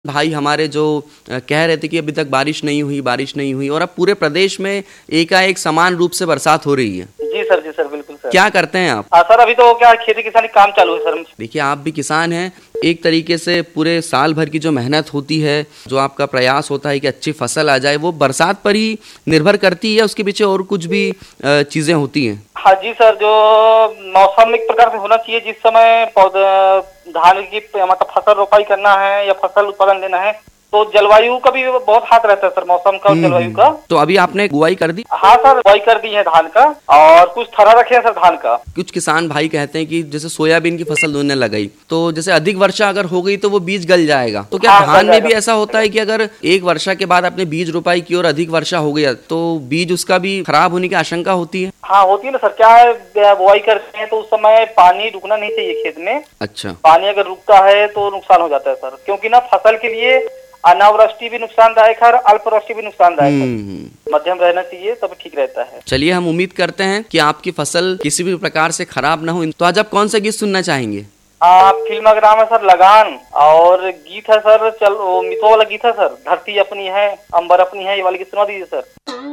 भाई हमारे जो कह रहे थे कि अभी तक बारिश नहीं हुई और अब पूरे प्रदेश में एकाएक समान रूप से बरसात हो रही है। जी सर बिल्कुल सर। क्या करते हैं आप? हाँ सर, अभी तो क्या खेती किसानी काम चालू है सर। देखिए, आप भी किसान हैं। एक तरीके से पूरे साल भर की जो मेहनत होती है, जो आपका प्रयास होता है कि अच्छी फसल आ जाए, वो बरसात पर ही निर्भर करती है, उसके पीछे और कुछ भी चीजें होती हैं? हाँ जी सर, जो मौसम एक प्रकार से होना चाहिए, जिस समय पौधा धान की मतलब फसल रोपाई करना है या फसल उत्पादन लेना है, तो जलवायु का भी बहुत हाथ रहता है सर, मौसम का और जलवायु का। तो अभी आपने बुआई कर दी? हाँ सर, बुआई कर दी है धान का, और कुछ थरा रखे हैं सर धान का। कुछ किसान भाई कहते हैं कि जैसे सोयाबीन की फसल बोने लगाई, तो जैसे अधिक वर्षा अगर हो गई तो वो बीज गल जाएगा। तो क्या धान में भी ऐसा होता है कि अगर एक वर्षा के बाद आपने बीज रोपाई की और अधिक वर्षा हो गया तो बीज उसका भी खराब होने की आशंका होती है? हाँ होती है ना सर। क्या है, बुआई करते हैं तो उस समय पानी रुकना नहीं चाहिए खेत में। अच्छा। पानी अगर रुकता है तो नुकसान हो जाता है सर, क्योंकि ना फसल के लिए अनावृष्टि भी नुकसानदायक है और अल्पवृष्टि भी नुकसानदायक है। मध्यम रहना चाहिए, तब ठीक रहता है। चलिए, हम उम्मीद करते हैं कि आपकी फसल किसी भी प्रकार से खराब ना हो। तो आज आप कौन सा गीत सुनना चाहेंगे? फिल्म का नाम है सर लगान, और गीत है सर, चल वो मितो वाला गीत है सर, धरती अपनी है अंबर अपनी है, ये वाला गीत सुना दीजिए सर।